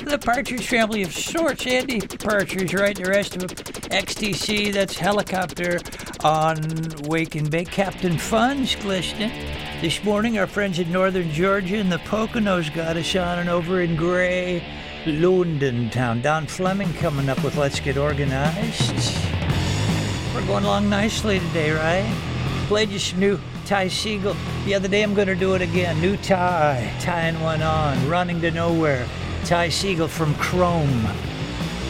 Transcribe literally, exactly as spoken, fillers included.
The Partridge Family of sorts. Andy Partridge, right? The rest of them. X T C, that's helicopter on Wake and Bake. Captain Fun's glistening. This morning, our friends in northern Georgia and the Poconos got us on, and over in Gray, London town. Don Fleming coming up with Let's Get Organized. We're going along nicely today, right? Played you some new Ty Segall. The other day, I'm going to do it again. New Ty, tying one on, running to nowhere. Ty Segall from Chrome.